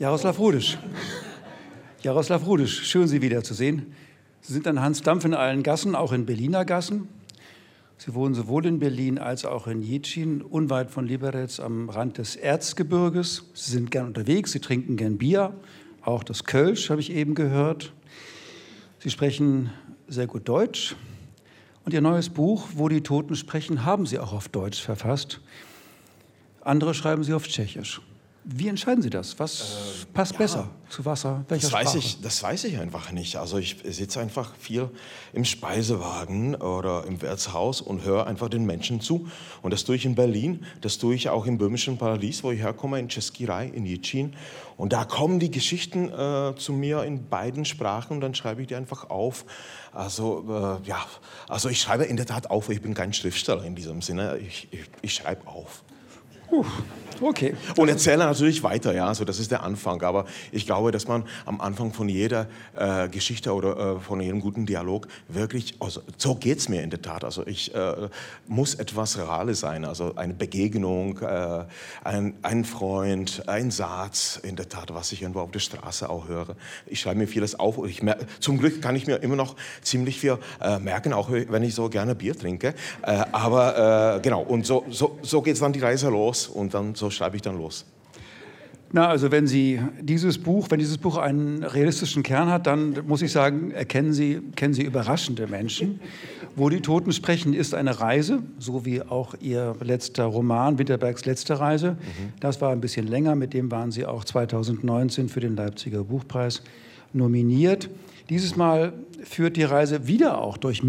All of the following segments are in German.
Jaroslav Rudisch. Jaroslav Rudisch, schön Sie wiederzusehen. Sie sind ein Hans Dampf in allen Gassen, auch in Berliner Gassen. Sie wohnen sowohl in Berlin als auch in Jičín, unweit von Liberec am Rand des Erzgebirges. Sie sind gern unterwegs, Sie trinken gern Bier, auch das Kölsch habe ich eben gehört. Sie sprechen sehr gut Deutsch. Und Ihr neues Buch, Wo die Toten sprechen, haben Sie auch auf Deutsch verfasst. Andere schreiben Sie auf Tschechisch. Wie entscheiden Sie das? Was passt besser zu Wasser? Welcher Sprache? Das weiß ich einfach nicht. Also ich sitze einfach viel im Speisewagen oder im Wirtshaus und höre einfach den Menschen zu. Und das tue ich in Berlin, das tue ich auch im böhmischen Paradies, wo ich herkomme, in Český Raj, in Jičín. Und da kommen die Geschichten zu mir in beiden Sprachen und dann schreibe ich die einfach auf. Also ich schreibe in der Tat auf. Ich bin kein Schriftsteller in diesem Sinne. Ich schreibe auf. Okay. Und erzähle natürlich weiter, ja, also das ist der Anfang. Aber ich glaube, dass man am Anfang von jeder Geschichte oder von jedem guten Dialog wirklich, also so geht es mir in der Tat. Also ich muss etwas Reales sein, also eine Begegnung, ein Freund, ein Satz, in der Tat, was ich irgendwo auf der Straße auch höre. Ich schreibe mir vieles auf. Und zum Glück kann ich mir immer noch ziemlich viel merken, auch wenn ich so gerne Bier trinke. Aber genau, und so geht es dann die Reise los. Und dann so schreibe ich dann los. Na, also wenn dieses Buch einen realistischen Kern hat, dann muss ich sagen, kennen Sie überraschende Menschen. Wo die Toten sprechen, ist eine Reise, so wie auch Ihr letzter Roman, Winterbergs letzte Reise. Das war ein bisschen länger, mit dem waren Sie auch 2019 für den Leipziger Buchpreis nominiert. Dieses Mal führt die Reise wieder auch durch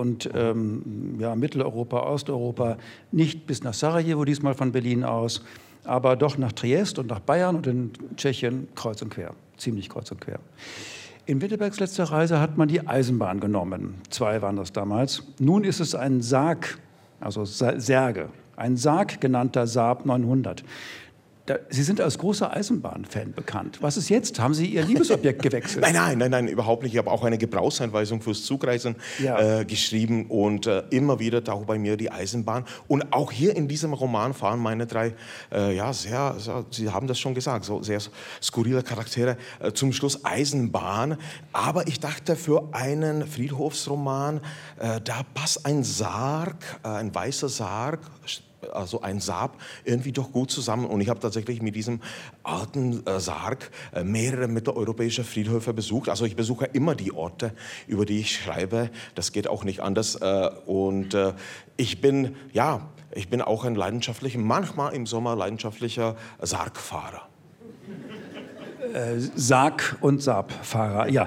Mitteleuropa, Osteuropa, nicht bis nach Sarajevo, diesmal von Berlin aus, aber doch nach Triest und nach Bayern und in Tschechien kreuz und quer, ziemlich kreuz und quer. In Winterbergs letzter Reise hat man die Eisenbahn genommen, 2 waren das damals. Nun ist es ein Sarg, also Särge, ein Sarg genannter Saab 900. Sie sind als großer Eisenbahnfan bekannt. Was ist jetzt? Haben Sie Ihr Liebesobjekt gewechselt? Nein, überhaupt nicht. Ich habe auch eine Gebrauchsanweisung fürs Zugreisen geschrieben und immer wieder taucht bei mir die Eisenbahn. Und auch hier in diesem Roman fahren meine 3, Sie haben das schon gesagt, so sehr skurrile Charaktere zum Schluss Eisenbahn. Aber ich dachte, für einen Friedhofsroman, da passt ein Sarg, ein weißer Sarg, also ein Saab, irgendwie doch gut zusammen. Und ich habe tatsächlich mit diesem alten Sarg mehrere mitteleuropäische Friedhöfe besucht. Also ich besuche immer die Orte, über die ich schreibe. Das geht auch nicht anders. Und ich bin auch ein manchmal im Sommer leidenschaftlicher Sargfahrer. Sarg- und Saabfahrer, ja.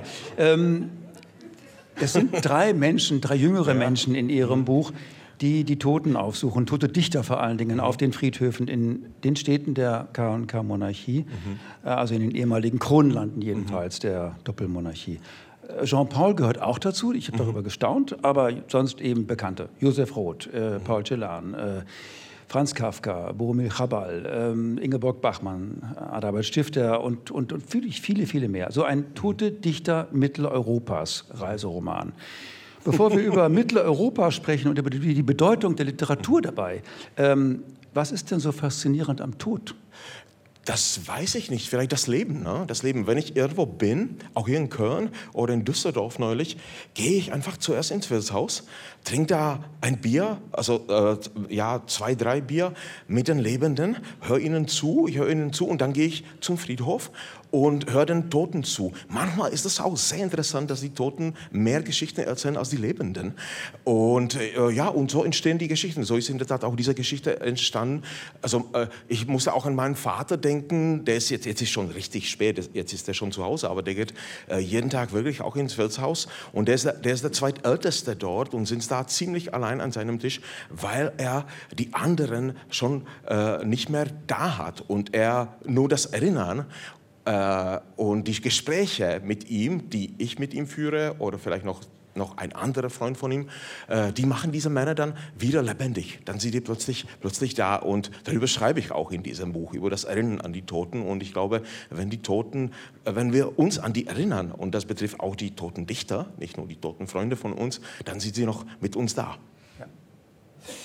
Es sind 3 jüngere Menschen in Ihrem Buch, die Toten aufsuchen, tote Dichter vor allen Dingen, auf den Friedhöfen in den Städten der K&K-Monarchie, also in den ehemaligen Kronlanden jedenfalls der Doppelmonarchie. Jean-Paul gehört auch dazu, ich habe darüber gestaunt, aber sonst eben Bekannte. Josef Roth, Paul Celan, Franz Kafka, Boromir Chabal, Ingeborg Bachmann, Adalbert Stifter und viele mehr. So ein tote Dichter Mitteleuropas Reiseroman. Bevor wir über Mitteleuropa sprechen und über die Bedeutung der Literatur dabei, was ist denn so faszinierend am Tod? Das weiß ich nicht. Vielleicht das Leben, ne? Das Leben. Wenn ich irgendwo bin, auch hier in Köln oder in Düsseldorf neulich, gehe ich einfach zuerst ins Wirtshaus, trinke da ein Bier, also 2, 3 Bier mit den Lebenden, ich höre ihnen zu und dann gehe ich zum Friedhof und höre den Toten zu. Manchmal ist es auch sehr interessant, dass die Toten mehr Geschichten erzählen als die Lebenden. Und und so entstehen die Geschichten. So ist in der Tat auch diese Geschichte entstanden. Also ich musste auch an meinen Vater denken, der ist jetzt ist schon richtig spät, jetzt ist er schon zu Hause, aber der geht jeden Tag wirklich auch ins Wirtshaus und der ist der zweitälteste dort und sind da ziemlich allein an seinem Tisch, weil er die anderen schon nicht mehr da hat und er nur das Erinnern und die Gespräche mit ihm, die ich mit ihm führe oder vielleicht noch ein anderer Freund von ihm, die machen diese Männer dann wieder lebendig. Dann sind die plötzlich da und darüber schreibe ich auch in diesem Buch, über das Erinnern an die Toten. Und ich glaube, wenn wir uns an die erinnern, und das betrifft auch die toten Dichter, nicht nur die toten Freunde von uns, dann sind sie noch mit uns da.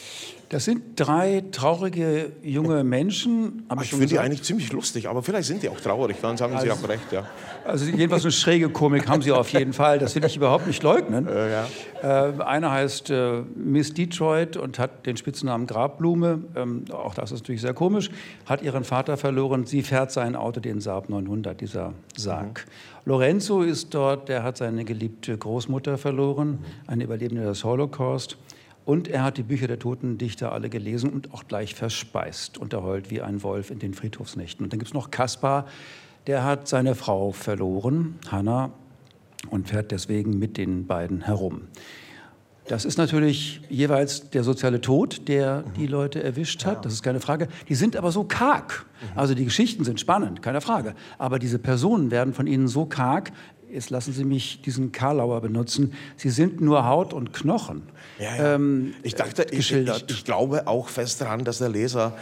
Das sind 3 traurige junge Menschen. Ich finde die eigentlich ziemlich lustig, aber vielleicht sind die auch traurig, dann haben Sie auch recht. Ja. Also jedenfalls eine schräge Komik haben sie auf jeden Fall, das will ich überhaupt nicht leugnen. Einer heißt Miss Detroit und hat den Spitznamen Grabblume, auch das ist natürlich sehr komisch, hat ihren Vater verloren, sie fährt sein Auto, den Saab 900, dieser Sarg. Lorenzo ist dort, der hat seine geliebte Großmutter verloren, eine Überlebende des Holocaust. Und er hat die Bücher der toten Dichter alle gelesen und auch gleich verspeist und er heult wie ein Wolf in den Friedhofsnächten. Und dann gibt es noch Kaspar, der hat seine Frau verloren, Hannah, und fährt deswegen mit den beiden herum. Das ist natürlich jeweils der soziale Tod, der die Leute erwischt hat, das ist keine Frage. Die sind aber so karg, also die Geschichten sind spannend, keine Frage, aber diese Personen werden von ihnen so karg, jetzt lassen Sie mich diesen Karlauer benutzen, sie sind nur Haut und Knochen. Ich dachte, ich glaube auch fest daran, dass der Leser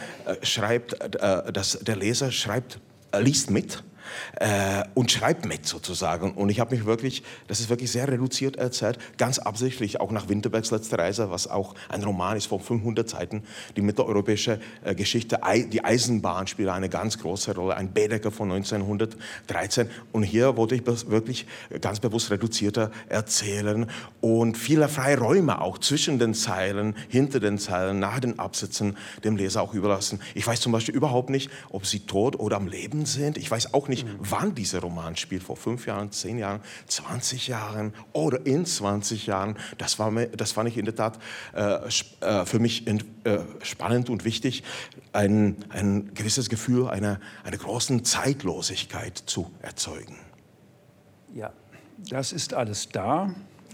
liest mit. Und schreibt mit sozusagen. Und ich habe mich wirklich, das ist wirklich sehr reduziert erzählt, ganz absichtlich, auch nach Winterbergs Letzte Reise, was auch ein Roman ist von 500 Seiten, die mitteleuropäische Geschichte, die Eisenbahn spielt eine ganz große Rolle, ein Baedeker von 1913. Und hier wollte ich das wirklich ganz bewusst reduzierter erzählen und viele freie Räume auch zwischen den Zeilen, hinter den Zeilen, nach den Absätzen dem Leser auch überlassen. Ich weiß zum Beispiel überhaupt nicht, ob sie tot oder am Leben sind. Ich weiß auch nicht, wann dieser Roman spielt, vor 5 Jahren, 10 Jahren, 20 Jahren oder in 20 Jahren. Das fand ich in der Tat für mich spannend und wichtig, ein gewisses Gefühl einer großen Zeitlosigkeit zu erzeugen. Ja, das ist alles da.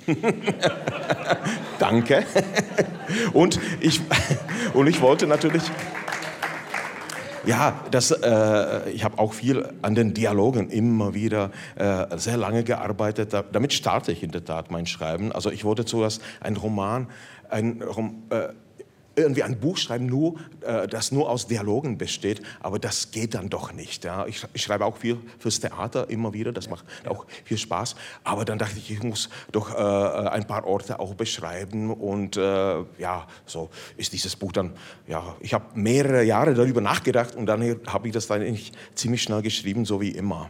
Danke. Und ich wollte natürlich... Ja, ich habe auch viel an den Dialogen immer wieder sehr lange gearbeitet. Damit starte ich in der Tat mein Schreiben. Also ich wollte zuerst einen Roman, irgendwie ein Buch schreiben, das nur aus Dialogen besteht, aber das geht dann doch nicht. Ja. Ich schreibe auch viel fürs Theater immer wieder, das macht auch viel Spaß, aber dann dachte ich muss doch ein paar Orte auch beschreiben und so ist dieses Buch dann, ich habe mehrere Jahre darüber nachgedacht und dann habe ich das dann eigentlich ziemlich schnell geschrieben, so wie immer.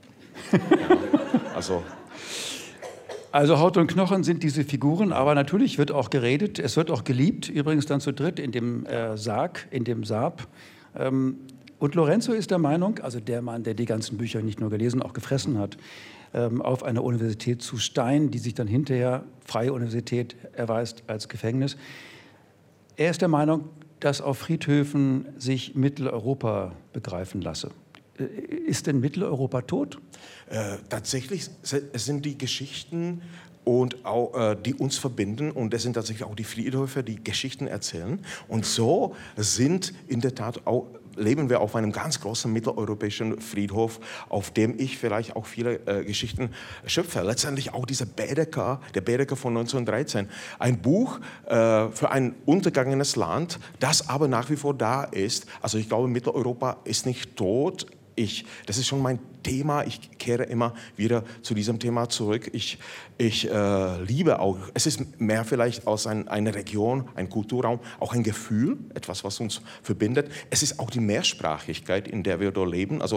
Also Haut und Knochen sind diese Figuren, aber natürlich wird auch geredet, es wird auch geliebt, übrigens dann zu dritt in dem Sarg, in dem Saab. Und Lorenzo ist der Meinung, also der Mann, der die ganzen Bücher nicht nur gelesen, auch gefressen hat, auf einer Universität zu Stein, die sich dann hinterher, Freie Universität, erweist als Gefängnis. Er ist der Meinung, dass auf Friedhöfen sich Mitteleuropa begreifen lasse. Ist denn Mitteleuropa tot? Tatsächlich es sind die Geschichten und auch, die uns verbinden und es sind tatsächlich auch die Friedhöfe, die Geschichten erzählen. Und so sind in der Tat auch leben wir auf einem ganz großen mitteleuropäischen Friedhof, auf dem ich vielleicht auch viele Geschichten schöpfe. Letztendlich auch der Baedeker von 1913. Ein Buch für ein untergegangenes Land, das aber nach wie vor da ist. Also ich glaube, Mitteleuropa ist nicht tot. Das ist schon mein Thema. Ich kehre immer wieder zu diesem Thema zurück. Ich liebe auch, es ist mehr vielleicht als eine Region, ein Kulturraum, auch ein Gefühl, etwas, was uns verbindet. Es ist auch die Mehrsprachigkeit, in der wir dort leben. Also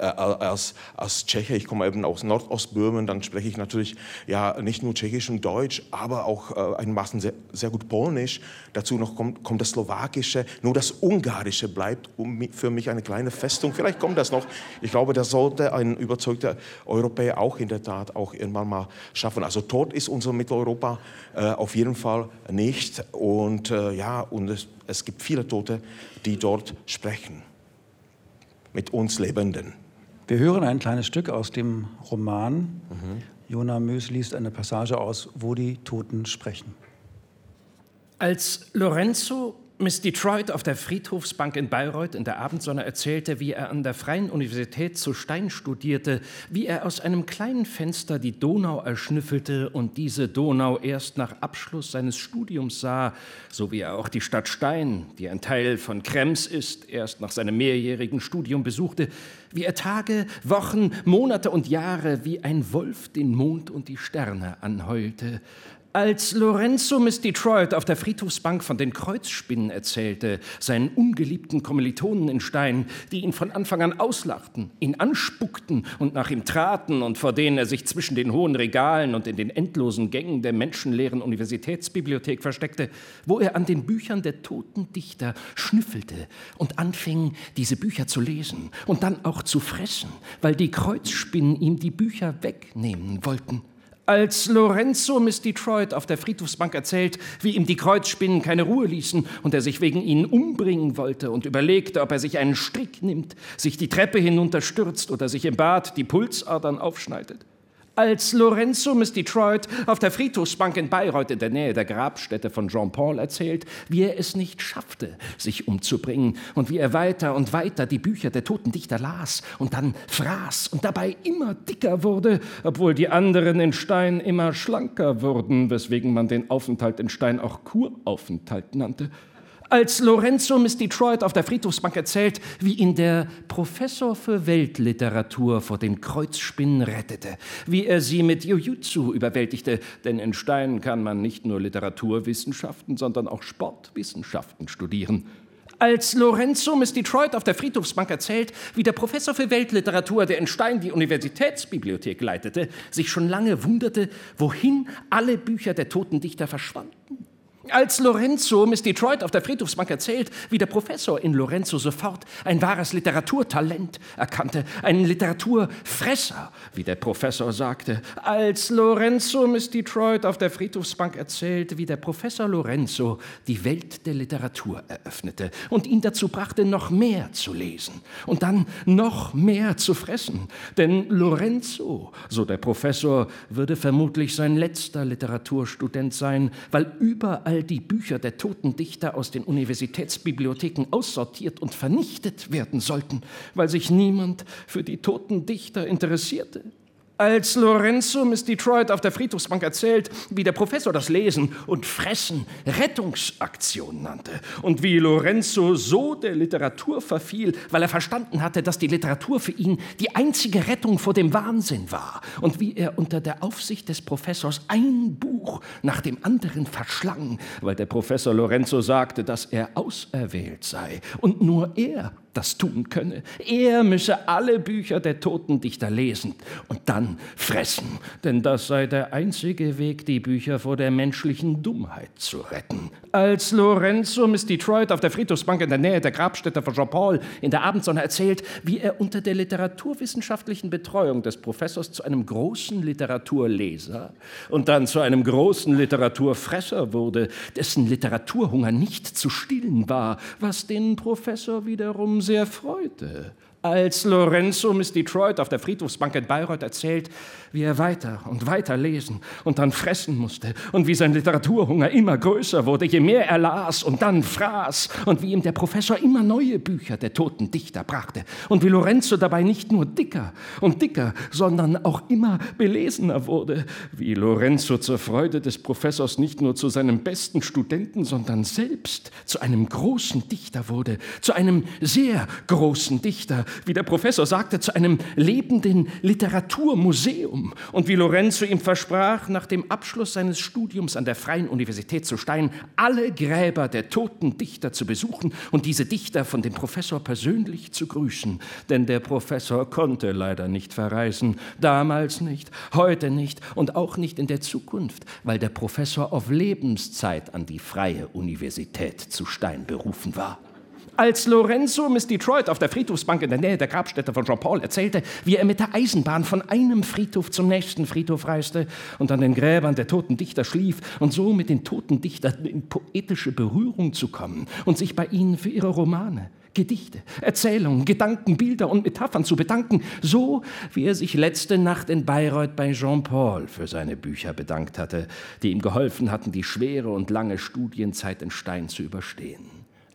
als Tscheche, ich komme eben aus Nordostböhmen, dann spreche ich natürlich nicht nur Tschechisch und Deutsch, aber auch einigermaßen sehr, sehr gut Polnisch. Dazu noch kommt das Slowakische. Nur das Ungarische bleibt für mich eine kleine Festung. Vielleicht kommt das noch. Ich glaube, das sollte ein überzeugter Europäer auch in der Tat auch irgendwann mal schaffen. Also tot ist unser Mitteleuropa auf jeden Fall nicht. Und es gibt viele Tote, die dort sprechen. Mit uns Lebenden. Wir hören ein kleines Stück aus dem Roman. Jona Moes liest eine Passage aus, wo die Toten sprechen. Als Lorenzo Miss Detroit auf der Friedhofsbank in Bayreuth in der Abendsonne erzählte, wie er an der Freien Universität zu Stein studierte, wie er aus einem kleinen Fenster die Donau erschnüffelte und diese Donau erst nach Abschluss seines Studiums sah, so wie er auch die Stadt Stein, die ein Teil von Krems ist, erst nach seinem mehrjährigen Studium besuchte, wie er Tage, Wochen, Monate und Jahre wie ein Wolf den Mond und die Sterne anheulte, Als Lorenzo Miss Detroit auf der Friedhofsbank von den Kreuzspinnen erzählte, seinen ungeliebten Kommilitonen in Stein, die ihn von Anfang an auslachten, ihn anspuckten und nach ihm traten und vor denen er sich zwischen den hohen Regalen und in den endlosen Gängen der menschenleeren Universitätsbibliothek versteckte, wo er an den Büchern der toten Dichter schnüffelte und anfing, diese Bücher zu lesen und dann auch zu fressen, weil die Kreuzspinnen ihm die Bücher wegnehmen wollten. Als Lorenzo Miss Detroit auf der Friedhofsbank erzählt, wie ihm die Kreuzspinnen keine Ruhe ließen und er sich wegen ihnen umbringen wollte und überlegte, ob er sich einen Strick nimmt, sich die Treppe hinunterstürzt oder sich im Bad die Pulsadern aufschneidet. Als Lorenzo Miss Detroit auf der Friedhofsbank in Bayreuth in der Nähe der Grabstätte von Jean-Paul erzählt, wie er es nicht schaffte, sich umzubringen und wie er weiter und weiter die Bücher der toten Dichter las und dann fraß und dabei immer dicker wurde, obwohl die anderen in Stein immer schlanker wurden, weswegen man den Aufenthalt in Stein auch Kuraufenthalt nannte. Als Lorenzo Miss Detroit auf der Friedhofsbank erzählt, wie ihn der Professor für Weltliteratur vor den Kreuzspinnen rettete, wie er sie mit Jujutsu überwältigte, denn in Stein kann man nicht nur Literaturwissenschaften, sondern auch Sportwissenschaften studieren. Als Lorenzo Miss Detroit auf der Friedhofsbank erzählt, wie der Professor für Weltliteratur, der in Stein die Universitätsbibliothek leitete, sich schon lange wunderte, wohin alle Bücher der toten Dichter verschwanden. Als Lorenzo Miss Detroit auf der Friedhofsbank erzählt, wie der Professor in Lorenzo sofort ein wahres Literaturtalent erkannte, einen Literaturfresser, wie der Professor sagte. Als Lorenzo Miss Detroit auf der Friedhofsbank erzählt, wie der Professor Lorenzo die Welt der Literatur eröffnete und ihn dazu brachte, noch mehr zu lesen und dann noch mehr zu fressen. Denn Lorenzo, so der Professor, würde vermutlich sein letzter Literaturstudent sein, weil überall die Bücher der toten Dichter aus den Universitätsbibliotheken aussortiert und vernichtet werden sollten, weil sich niemand für die toten Dichter interessierte. Als Lorenzo Miss Detroit auf der Friedhofsbank erzählt, wie der Professor das Lesen und Fressen Rettungsaktion nannte und wie Lorenzo so der Literatur verfiel, weil er verstanden hatte, dass die Literatur für ihn die einzige Rettung vor dem Wahnsinn war und wie er unter der Aufsicht des Professors ein Buch nach dem anderen verschlang, weil der Professor Lorenzo sagte, dass er auserwählt sei und nur er das tun könne. Er müsse alle Bücher der toten Dichter lesen und dann fressen, denn das sei der einzige Weg, die Bücher vor der menschlichen Dummheit zu retten. Als Lorenzo Miss Detroit auf der Friedhofsbank in der Nähe der Grabstätte von Jean-Paul in der Abendsonne erzählt, wie er unter der literaturwissenschaftlichen Betreuung des Professors zu einem großen Literaturleser und dann zu einem großen Literaturfresser wurde, dessen Literaturhunger nicht zu stillen war, was den Professor wiederum sehr freute. Als Lorenzo Miss Detroit auf der Friedhofsbank in Bayreuth erzählt, wie er weiter und weiter lesen und dann fressen musste und wie sein Literaturhunger immer größer wurde, je mehr er las und dann fraß und wie ihm der Professor immer neue Bücher der toten Dichter brachte und wie Lorenzo dabei nicht nur dicker und dicker, sondern auch immer belesener wurde, wie Lorenzo zur Freude des Professors nicht nur zu seinem besten Studenten, sondern selbst zu einem großen Dichter wurde, zu einem sehr großen Dichter, wie der Professor sagte, zu einem lebenden Literaturmuseum und wie Lorenzo ihm versprach, nach dem Abschluss seines Studiums an der Freien Universität zu Stein alle Gräber der toten Dichter zu besuchen und diese Dichter von dem Professor persönlich zu grüßen. Denn der Professor konnte leider nicht verreisen, damals nicht, heute nicht und auch nicht in der Zukunft, weil der Professor auf Lebenszeit an die Freie Universität zu Stein berufen war. Als Lorenzo Miss Detroit auf der Friedhofsbank in der Nähe der Grabstätte von Jean-Paul erzählte, wie er mit der Eisenbahn von einem Friedhof zum nächsten Friedhof reiste und an den Gräbern der toten Dichter schlief und so mit den toten Dichtern in poetische Berührung zu kommen und sich bei ihnen für ihre Romane, Gedichte, Erzählungen, Gedanken, Bilder und Metaphern zu bedanken, so wie er sich letzte Nacht in Bayreuth bei Jean-Paul für seine Bücher bedankt hatte, die ihm geholfen hatten, die schwere und lange Studienzeit in Stein zu überstehen.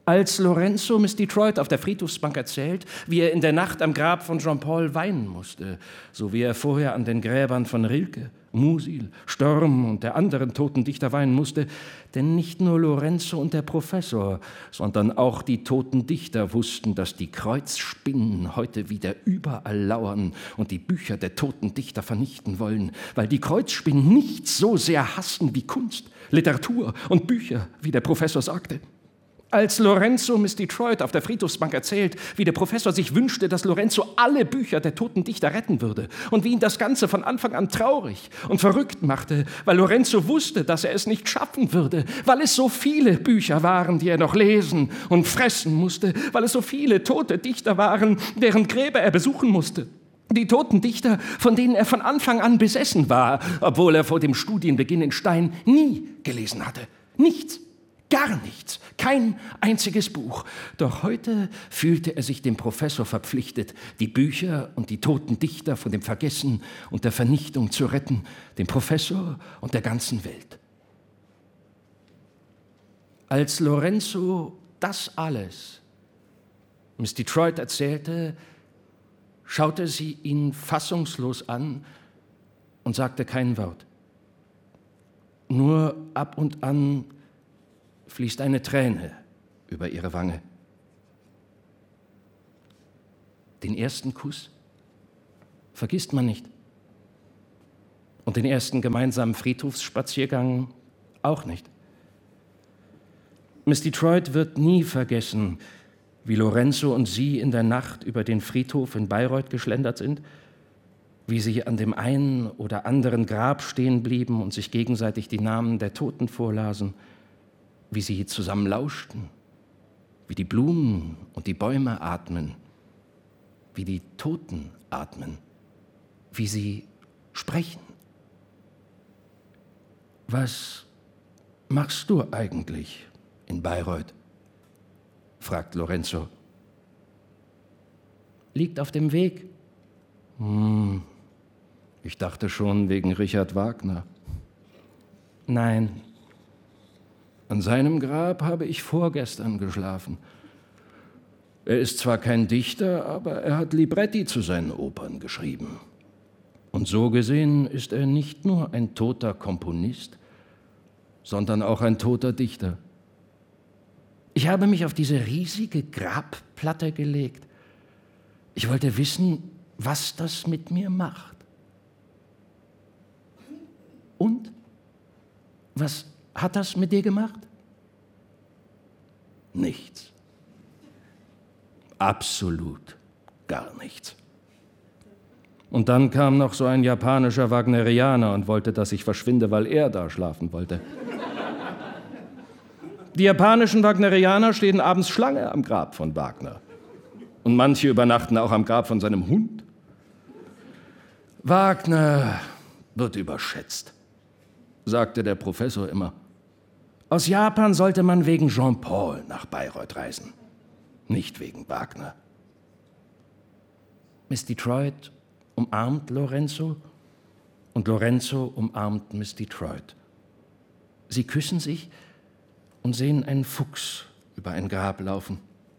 Als Lorenzo Miss Detroit auf der Friedhofsbank erzählt, wie er in der Nacht am Grab von Jean-Paul weinen musste, so wie er vorher an den Gräbern von Rilke, Musil, Storm und der anderen toten Dichter weinen musste, denn nicht nur Lorenzo und der Professor, sondern auch die toten Dichter wussten, dass die Kreuzspinnen heute wieder überall lauern und die Bücher der toten Dichter vernichten wollen, weil die Kreuzspinnen nichts so sehr hassen wie Kunst, Literatur und Bücher, wie der Professor sagte. Als Lorenzo Miss Detroit auf der Friedhofsbank erzählt, wie der Professor sich wünschte, dass Lorenzo alle Bücher der toten Dichter retten würde und wie ihn das Ganze von Anfang an traurig und verrückt machte, weil Lorenzo wusste, dass er es nicht schaffen würde, weil es so viele Bücher waren, die er noch lesen und fressen musste, weil es so viele tote Dichter waren, deren Gräber er besuchen musste. Die toten Dichter, von denen er von Anfang an besessen war, obwohl er vor dem Studienbeginn in Stein nie gelesen hatte. Nichts. Gar nichts, kein einziges Buch. Doch heute fühlte er sich dem Professor verpflichtet, die Bücher und die toten Dichter von dem Vergessen und der Vernichtung zu retten, dem Professor und der ganzen Welt. Als Lorenzo das alles Miss Detroit erzählte, schaute sie ihn fassungslos an und sagte kein Wort. Nur ab und an fließt eine Träne über ihre Wange. Den ersten Kuss vergisst man nicht. Und den ersten gemeinsamen Friedhofsspaziergang auch nicht. Miss Detroit wird nie vergessen, wie Lorenzo und sie in der Nacht über den Friedhof in Bayreuth geschlendert sind, wie sie an dem einen oder anderen Grab stehen blieben und sich gegenseitig die Namen der Toten vorlasen, wie sie zusammen lauschten, wie die Blumen und die Bäume atmen, wie die Toten atmen, wie sie sprechen. Was machst du eigentlich in Bayreuth? Fragt Lorenzo. Liegt auf dem Weg. Ich dachte schon wegen Richard Wagner. Nein. An seinem Grab habe ich vorgestern geschlafen. Er ist zwar kein Dichter, aber er hat Libretti zu seinen Opern geschrieben. Und so gesehen ist er nicht nur ein toter Komponist, sondern auch ein toter Dichter. Ich habe mich auf diese riesige Grabplatte gelegt. Ich wollte wissen, was das mit mir macht. Und? Was hat das mit dir gemacht? Nichts. Absolut gar nichts. Und dann kam noch so ein japanischer Wagnerianer und wollte, dass ich verschwinde, weil er da schlafen wollte. Die japanischen Wagnerianer stehen abends Schlange am Grab von Wagner. Und manche übernachten auch am Grab von seinem Hund. Wagner wird überschätzt, sagte der Professor immer. Aus Japan sollte man wegen Jean-Paul nach Bayreuth reisen, nicht wegen Wagner. Miss Detroit umarmt Lorenzo und Lorenzo umarmt Miss Detroit. Sie küssen sich und sehen einen Fuchs über ein Grab laufen.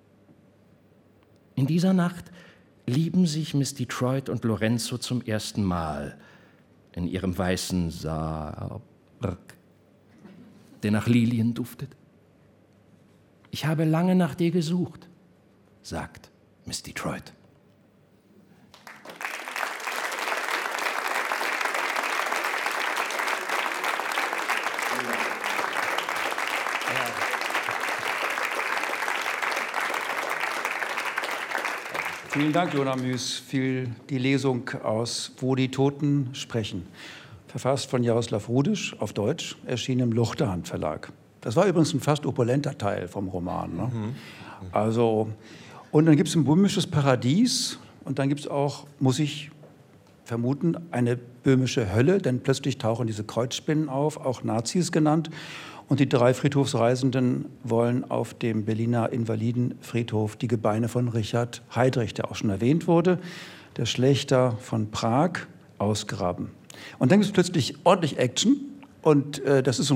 In dieser Nacht lieben sich Miss Detroit und Lorenzo zum ersten Mal in ihrem weißen Sarg, der nach Lilien duftet. Ich habe lange nach dir gesucht, sagt Miss Detroit. Vielen Dank, Jona Müs, für die Lesung aus Wo die Toten sprechen. Verfasst von Jaroslav Rudisch auf Deutsch, erschienen im Luchterhand Verlag. Das war übrigens ein fast opulenter Teil vom Roman. Ne? Also, und dann gibt es ein böhmisches Paradies und dann gibt es auch, muss ich vermuten, eine böhmische Hölle, denn plötzlich tauchen diese Kreuzspinnen auf, auch Nazis genannt. Und die 3 Friedhofsreisenden wollen auf dem Berliner Invalidenfriedhof die Gebeine von Richard Heydrich, der auch schon erwähnt wurde, der Schlächter von Prag, ausgraben. Und dann gibt es plötzlich ordentlich Action und das ist so ein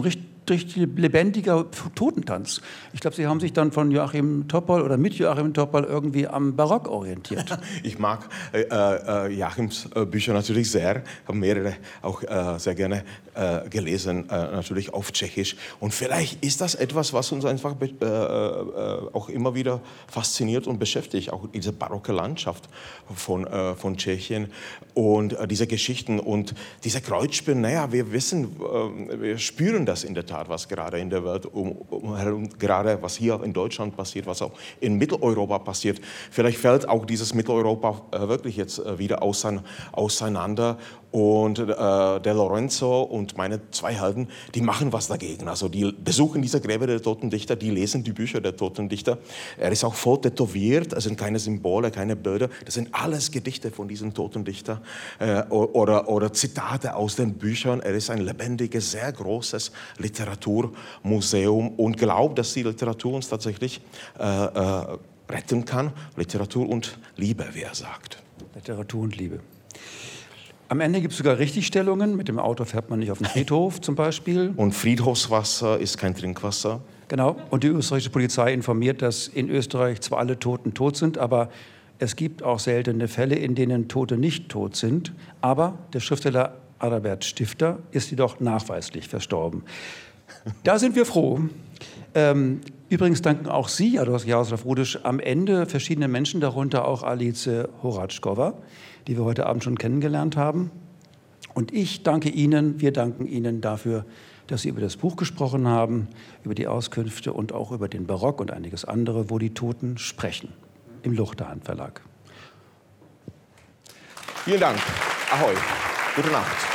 durch lebendiger Totentanz. Ich glaube, Sie haben sich dann von Joachim Topol oder mit Joachim Topol irgendwie am Barock orientiert. Ich mag Joachims Bücher natürlich sehr, habe mehrere auch sehr gerne gelesen, natürlich auf Tschechisch. Und vielleicht ist das etwas, was uns einfach auch immer wieder fasziniert und beschäftigt, auch diese barocke Landschaft von Tschechien und diese Geschichten und diese Kreuzspinnen. Naja, wir wissen, wir spüren das in der Tat, was gerade in der Welt gerade was hier in Deutschland passiert, was auch in Mitteleuropa passiert. Vielleicht fällt auch dieses Mitteleuropa wirklich jetzt wieder auseinander. Und der Lorenzo und meine zwei Helden, die machen was dagegen. Also die besuchen diese Gräber der toten Dichter, die lesen die Bücher der toten Dichter. Er ist auch voll tätowiert, es sind keine Symbole, keine Bilder. Das sind alles Gedichte von diesen toten Dichtern oder Zitate aus den Büchern. Er ist ein lebendiges, sehr großes Literaturmuseum und glaubt, dass die Literatur uns tatsächlich retten kann. Literatur und Liebe, wie er sagt. Literatur und Liebe. Am Ende gibt es sogar Richtigstellungen. Mit dem Auto fährt man nicht auf den Friedhof zum Beispiel. Und Friedhofswasser ist kein Trinkwasser. Genau. Und die österreichische Polizei informiert, dass in Österreich zwar alle Toten tot sind, aber es gibt auch seltene Fälle, in denen Tote nicht tot sind. Aber der Schriftsteller Adalbert Stifter ist jedoch nachweislich verstorben. Da sind wir froh. Übrigens danken auch Sie, Jaroslav Rudisch, am Ende verschiedene Menschen, darunter auch Alice Horatschkova, die wir heute Abend schon kennengelernt haben. Und ich danke Ihnen, wir danken Ihnen dafür, dass Sie über das Buch gesprochen haben, über die Auskünfte und auch über den Barock und einiges andere, wo die Toten sprechen, im Luchterhand Verlag. Vielen Dank. Ahoi. Gute Nacht.